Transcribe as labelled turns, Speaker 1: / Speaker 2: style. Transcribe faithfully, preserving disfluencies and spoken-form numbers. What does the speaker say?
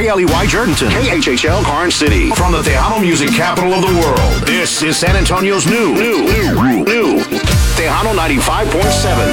Speaker 1: K L E Y Jerdenton, K H H L Karnes City. From the Tejano music capital of the world, this is San Antonio's new, new, new, new Tejano ninety-five point seven.